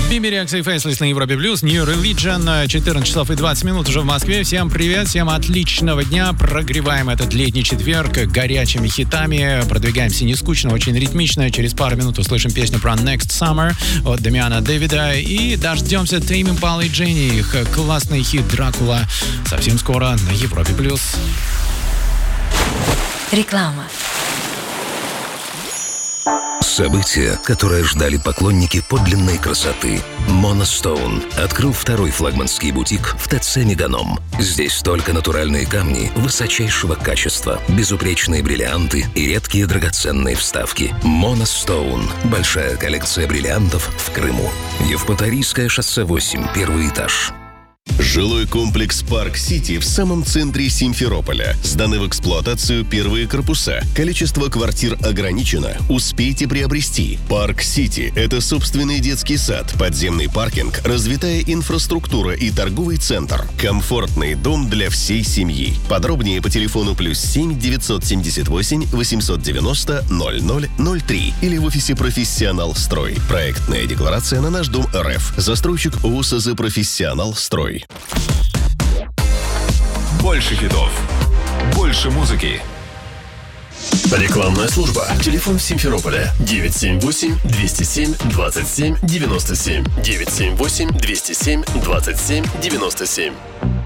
Бимби, Реакция и Фейслес на Европе Плюс, New Religion, 14 часов и 20 минут уже в Москве. Всем привет, всем отличного дня. Прогреваем этот летний четверг горячими хитами. Продвигаемся не скучно, очень ритмично. Через пару минут услышим песню про Next Summer от Дамиана Дэвида. И дождемся Тейм Импала и Дженни. Их классный хит «Дракула» совсем скоро на Европе Плюс. Реклама. Событие, которое ждали поклонники подлинной красоты. Monostone открыл второй флагманский бутик в ТЦ «Меганом». Здесь только натуральные камни высочайшего качества, безупречные бриллианты и редкие драгоценные вставки. Monostone – большая коллекция бриллиантов в Крыму. Евпаторийское шоссе 8, первый этаж. Жилой комплекс «Парк Сити» в самом центре Симферополя. Сданы в эксплуатацию первые корпуса. Количество квартир ограничено. Успейте приобрести. «Парк Сити» — это собственный детский сад, подземный паркинг, развитая инфраструктура и торговый центр. Комфортный дом для всей семьи. Подробнее по телефону +7 978 890 0003 или в офисе «Профессионал Строй». Проектная декларация на наш дом РФ. Застройщик ОСЗ «Профессионал Строй». Больше хитов, больше музыки. Рекламная служба. Телефон в Симферополе 978-207-27-97. 978-207-27-97.